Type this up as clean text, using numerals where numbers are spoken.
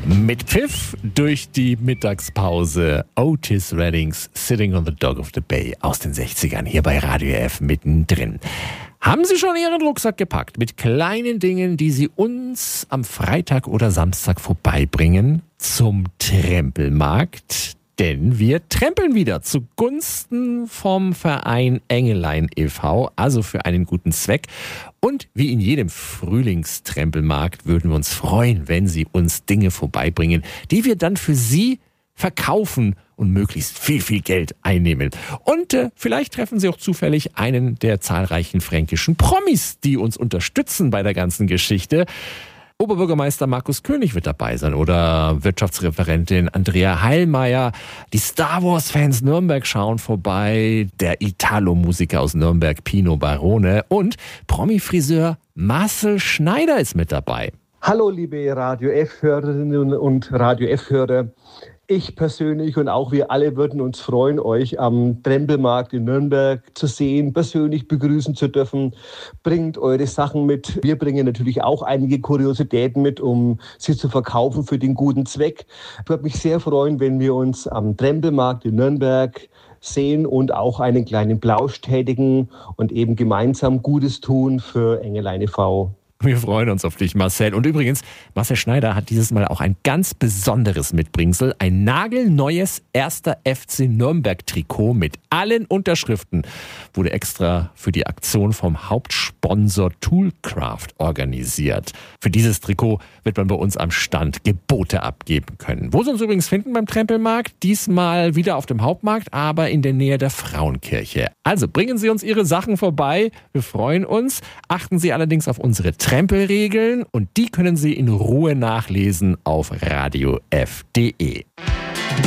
Mit Pfiff durch die Mittagspause. Otis Reddings Sitting on the Dock of the Bay aus den 60ern hier bei Radio F mittendrin. Haben Sie schon Ihren Rucksack gepackt mit kleinen Dingen, die Sie uns am Freitag oder Samstag vorbeibringen zum Trempelmarkt? Denn wir trempeln wieder zugunsten vom Verein Engelein e.V., also für einen guten Zweck. Und wie in jedem Frühlingstrempelmarkt würden wir uns freuen, wenn Sie uns Dinge vorbeibringen, die wir dann für Sie verkaufen und möglichst viel Geld einnehmen. Und vielleicht treffen Sie auch zufällig einen der zahlreichen fränkischen Promis, die uns unterstützen bei der ganzen Geschichte. Oberbürgermeister Markus König wird dabei sein oder Wirtschaftsreferentin Andrea Heilmeier. Die Star Wars-Fans Nürnberg schauen vorbei. Der Italo-Musiker aus Nürnberg Pino Barone und Promi-Friseur Marcel Schneider ist mit dabei. Hallo liebe Radio F-Hörerinnen und Radio F-Hörer. Ich persönlich und auch wir alle würden uns freuen, euch am Trempelmarkt in Nürnberg zu sehen, persönlich begrüßen zu dürfen. Bringt eure Sachen mit. Wir bringen natürlich auch einige Kuriositäten mit, um sie zu verkaufen für den guten Zweck. Ich würde mich sehr freuen, wenn wir uns am Trempelmarkt in Nürnberg sehen und auch einen kleinen Plausch tätigen und eben gemeinsam Gutes tun für Engelein e.V. Wir freuen uns auf dich, Marcel. Und übrigens, Marcel Schneider hat dieses Mal auch ein ganz besonderes Mitbringsel. Ein nagelneues 1. FC Nürnberg-Trikot mit allen Unterschriften. Wurde extra für die Aktion vom Hauptsponsor Toolcraft organisiert. Für dieses Trikot wird man bei uns am Stand Gebote abgeben können. Wo Sie uns übrigens finden beim Trempelmarkt? Diesmal wieder auf dem Hauptmarkt, aber in der Nähe der Frauenkirche. Also bringen Sie uns Ihre Sachen vorbei. Wir freuen uns. Achten Sie allerdings auf unsere Trempelregeln und die können Sie in Ruhe nachlesen auf radiof.de.